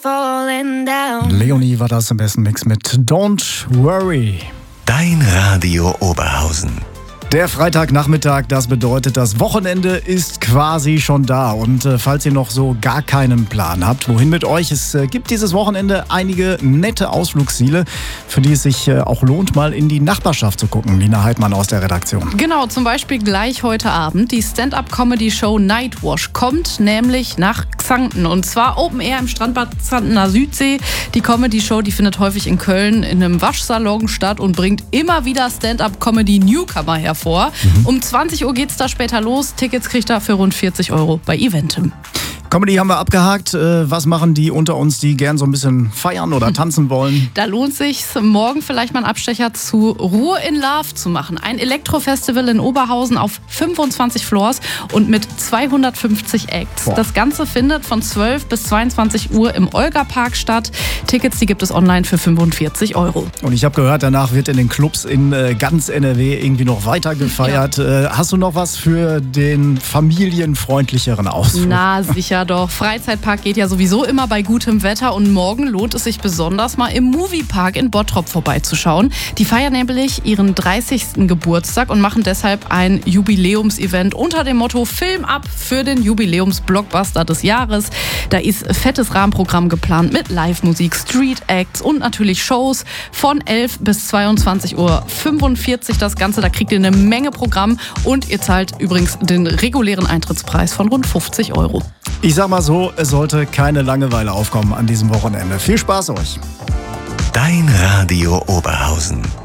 falling down. Leonie war das im besten Mix mit Don't Worry. Dein Radio Oberhausen. Der Freitagnachmittag, das bedeutet, das Wochenende ist quasi schon da. Und falls ihr noch so gar keinen Plan habt, wohin mit euch, es gibt dieses Wochenende einige nette Ausflugsziele, für die es sich auch lohnt, mal in die Nachbarschaft zu gucken. Lina Heidmann aus der Redaktion. Genau, zum Beispiel gleich heute Abend. Die Stand-Up-Comedy-Show Nightwash kommt nämlich nach Xanten. Und zwar Open Air im Strandbad Xantener Südsee. Die Comedy-Show, die findet häufig in Köln in einem Waschsalon statt und bringt immer wieder Stand-Up-Comedy-Newcomer hervor. Um 20 Uhr geht's da später los. Tickets kriegt ihr für rund 40 € bei Eventim. Comedy haben wir abgehakt. Was machen die unter uns, die gern so ein bisschen feiern oder tanzen wollen? Da lohnt sich morgen vielleicht mal einen Abstecher zu Ruhe in Love zu machen. Ein Elektrofestival in Oberhausen auf 25 Floors und mit 250 Acts. Boah. Das Ganze findet von 12 bis 22 Uhr im Olga-Park statt. Tickets, die gibt es online für 45 €. Und ich habe gehört, danach wird in den Clubs in ganz NRW irgendwie noch weiter gefeiert. Ja. Hast du noch was für den familienfreundlicheren Ausflug? Na, sicher doch. Freizeitpark geht ja sowieso immer bei gutem Wetter und morgen lohnt es sich besonders mal im Moviepark in Bottrop vorbeizuschauen. Die feiern nämlich ihren 30. Geburtstag und machen deshalb ein Jubiläumsevent unter dem Motto Film ab für den Jubiläumsblockbuster des Jahres. Da ist fettes Rahmenprogramm geplant mit Live-Musik, Street-Acts und natürlich Shows von 11 bis 22:45 Uhr das Ganze. Da kriegt ihr eine Menge Programm und ihr zahlt übrigens den regulären Eintrittspreis von rund 50 €. Ich sag mal so, es sollte keine Langeweile aufkommen an diesem Wochenende. Viel Spaß euch! Dein Radio Oberhausen.